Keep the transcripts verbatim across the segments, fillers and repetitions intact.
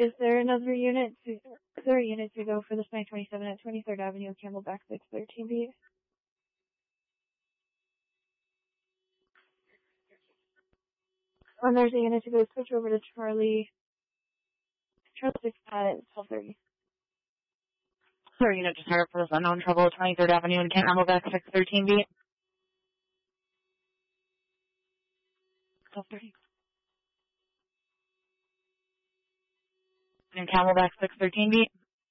Is there another unit to, is there a unit to go for this nine twenty-seven at twenty-third Avenue and Camelback six thirteen B? And there's a unit to go switch over to Charlie, Charlie six at twelve thirty. Sorry, unit to start for this unknown trouble at twenty-third Avenue and Camelback six thirteen B. twelve thirty. And Camelback six thirteen B.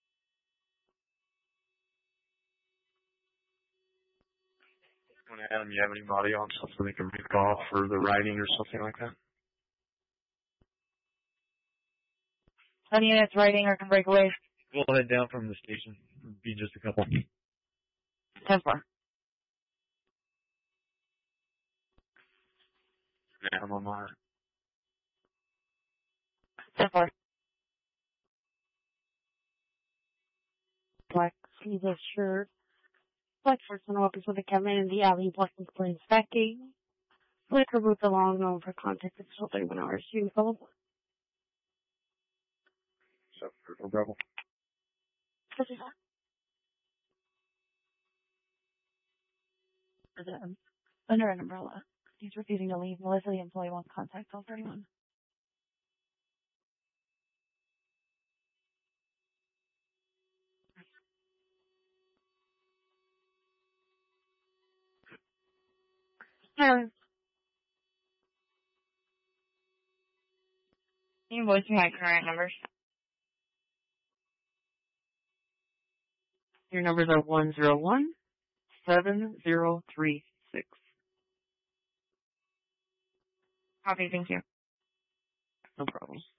When Adam, you have any audio on stuff so they can break off for the writing or something like that? Any units riding or can break away? We'll head down from the station. It'll be just a couple. ten four. Adam on my. ten four. Black sleeveless shirt. Black shorts and walkers with a come in the alley blocking for inspecting. Liquor booth along known for contact at still thirty-one hours. You follow? So, Purple Rebel. What is that? Is it um, under an umbrella? He's refusing to leave. Melissa, the employee, wants contact twelve thirty-one. Hello. Can you voice me my current numbers? Your numbers are one zero one, seven zero three six. Copy, thank you. No problem.